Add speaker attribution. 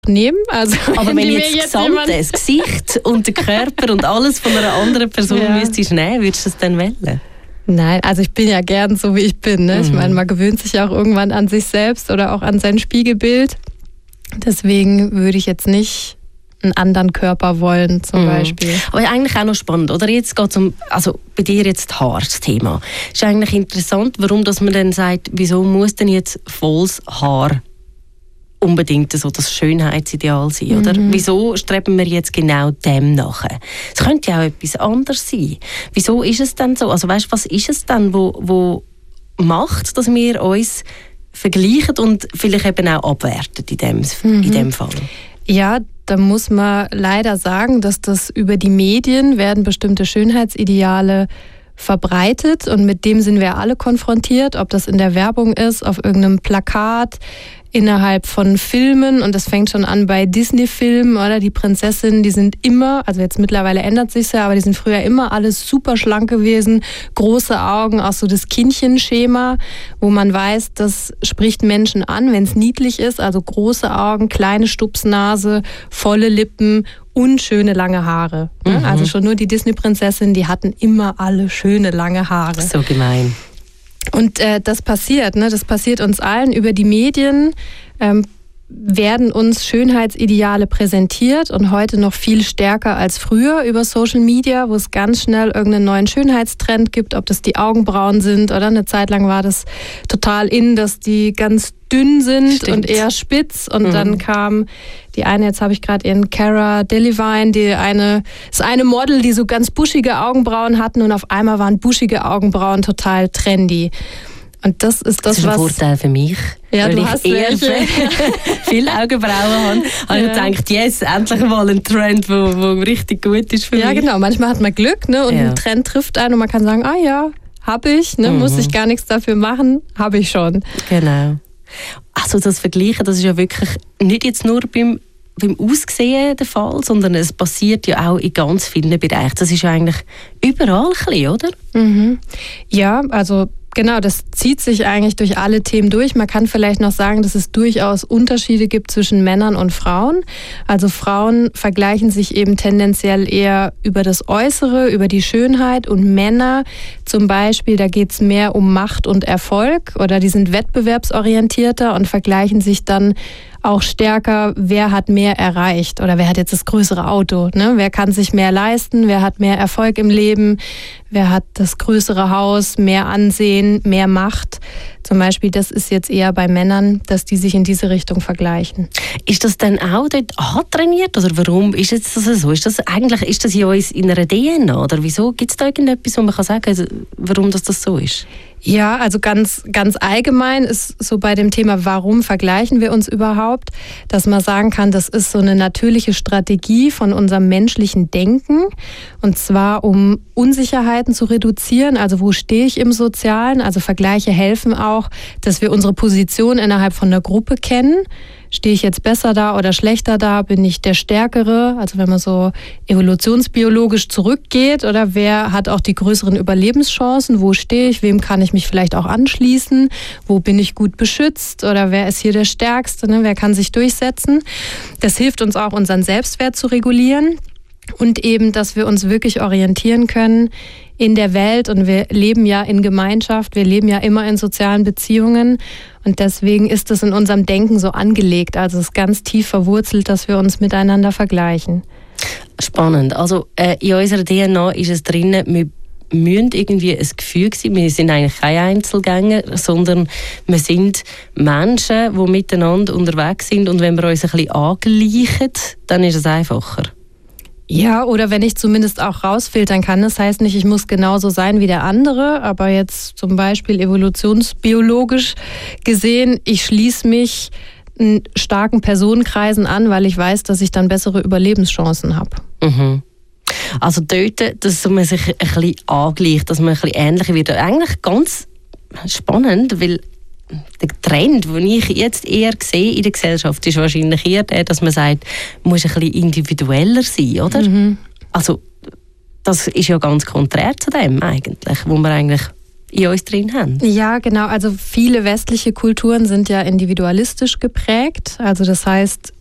Speaker 1: nehmen. Also,
Speaker 2: aber wenn jetzt das Gesicht und der Körper und alles von einer anderen Person müsstest nehmen, würdest du das dann wählen?
Speaker 1: Nein, also ich bin ja gern so, wie ich bin. Ne? Ich meine, man gewöhnt sich ja auch irgendwann an sich selbst oder auch an sein Spiegelbild. Deswegen würde ich jetzt nicht einen anderen Körper wollen, zum Beispiel.
Speaker 2: Aber eigentlich auch noch spannend, oder? Jetzt geht es also bei dir jetzt das Thema. Ist eigentlich interessant, warum dass man dann sagt, wieso muss denn jetzt volles Haar unbedingt so das Schönheitsideal sein, oder? Wieso streben wir jetzt genau dem nachher? Es könnte ja auch etwas anderes sein. Wieso ist es denn so? Also weißt, was ist es denn, wo macht, dass wir uns vergleichen und vielleicht eben auch abwerten in dem Fall?
Speaker 1: Ja, da muss man leider sagen, dass das über die Medien werden bestimmte Schönheitsideale verbreitet und mit dem sind wir alle konfrontiert, ob das in der Werbung ist, auf irgendeinem Plakat, innerhalb von Filmen, und das fängt schon an bei Disney-Filmen, oder? Die Prinzessinnen, die sind immer, also jetzt mittlerweile ändert sich's ja, aber die sind früher immer alles super schlank gewesen, große Augen, auch so das Kindchenschema, wo man weiß, das spricht Menschen an, wenn es niedlich ist, also große Augen, kleine Stupsnase, volle Lippen und schöne lange Haare. Also schon nur die Disney-Prinzessinnen, die hatten immer alle schöne lange Haare.
Speaker 2: So gemein.
Speaker 1: Und das passiert, ne? Das passiert uns allen. Über die Medien werden uns Schönheitsideale präsentiert und heute noch viel stärker als früher über Social Media, wo es ganz schnell irgendeinen neuen Schönheitstrend gibt, ob das die Augenbrauen sind oder eine Zeit lang war das total in, dass die ganz dünn sind und eher spitz und dann kam die eine, jetzt habe ich gerade ihren Cara Delevingne, das eine Model, die so ganz buschige Augenbrauen hatten und auf einmal waren buschige Augenbrauen total trendy. Und das ist
Speaker 2: das ist ein Vorteil für mich,
Speaker 1: ja,
Speaker 2: weil
Speaker 1: du
Speaker 2: ich
Speaker 1: hast
Speaker 2: eher viele Augenbrauen habe. Habe ich gedacht, yes, endlich mal ein Trend, wo richtig gut ist für mich.
Speaker 1: Ja, genau. Manchmal hat man Glück, ne? Und ein Trend trifft einen und man kann sagen, habe ich, ne? Muss ich gar nichts dafür machen, habe ich schon.
Speaker 2: Genau. Also das Vergleichen, das ist ja wirklich nicht jetzt nur beim Aussehen der Fall, sondern es passiert ja auch in ganz vielen Bereichen. Das ist ja eigentlich überall ein bisschen, oder?
Speaker 1: Ja, also genau, das zieht sich eigentlich durch alle Themen durch. Man kann vielleicht noch sagen, dass es durchaus Unterschiede gibt zwischen Männern und Frauen. Also Frauen vergleichen sich eben tendenziell eher über das Äußere, über die Schönheit, und Männer zum Beispiel, da geht es mehr um Macht und Erfolg, oder die sind wettbewerbsorientierter und vergleichen sich dann auch stärker, wer hat mehr erreicht oder wer hat jetzt das größere Auto, ne? Wer kann sich mehr leisten, wer hat mehr Erfolg im Leben, wer hat das größere Haus, mehr Ansehen, mehr Macht. Zum Beispiel, das ist jetzt eher bei Männern, dass die sich in diese Richtung vergleichen.
Speaker 2: Ist das dann auch dort antrainiert oder warum ist das so? Ist das in uns in einer DNA oder wieso? Gibt es da irgendetwas, wo man kann sagen, warum das so ist?
Speaker 1: Ja, also ganz allgemein ist so bei dem Thema, warum vergleichen wir uns überhaupt, dass man sagen kann, das ist so eine natürliche Strategie von unserem menschlichen Denken, und zwar um Unsicherheiten zu reduzieren, also wo stehe ich im Sozialen, also Vergleiche helfen auch, dass wir unsere Position innerhalb von einer Gruppe kennen. Stehe ich jetzt besser da oder schlechter da? Bin ich der Stärkere? Also wenn man so evolutionsbiologisch zurückgeht, oder wer hat auch die größeren Überlebenschancen? Wo stehe ich? Wem kann ich mich vielleicht auch anschließen? Wo bin ich gut beschützt? Oder wer ist hier der Stärkste? Ne? Wer kann sich durchsetzen? Das hilft uns auch, unseren Selbstwert zu regulieren und eben, dass wir uns wirklich orientieren können in der Welt, und wir leben ja in Gemeinschaft, wir leben ja immer in sozialen Beziehungen, und deswegen ist es in unserem Denken so angelegt, also es ist ganz tief verwurzelt, dass wir uns miteinander vergleichen.
Speaker 2: Spannend, also in unserer DNA ist es drin, wir müssen irgendwie ein Gefühl sein, wir sind eigentlich keine Einzelgänger, sondern wir sind Menschen, die miteinander unterwegs sind, und wenn wir uns ein bisschen angleichen, dann ist es einfacher.
Speaker 1: Ja, oder wenn ich zumindest auch rausfiltern kann. Das heißt nicht, ich muss genauso sein wie der andere, aber jetzt zum Beispiel evolutionsbiologisch gesehen, ich schließe mich starken Personenkreisen an, weil ich weiß, dass ich dann bessere Überlebenschancen habe.
Speaker 2: Also dort, dass man sich ein bisschen angleicht, dass man ein bisschen ähnlicher wird. Eigentlich ganz spannend, weil der Trend, den ich jetzt eher sehe in der Gesellschaft, ist wahrscheinlich eher der, dass man sagt, man muss ein bisschen individueller sein, oder? Also das ist ja ganz konträr zu dem eigentlich, wo wir eigentlich in uns drin haben.
Speaker 1: Ja, genau. Also viele westliche Kulturen sind ja individualistisch geprägt. Also das heißt,